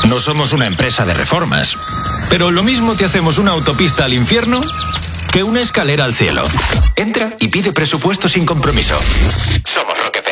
No somos una empresa de reformas, pero lo mismo te hacemos una autopista al infierno que una escalera al cielo. Entra y pide presupuesto sin compromiso. Somos Roquefort.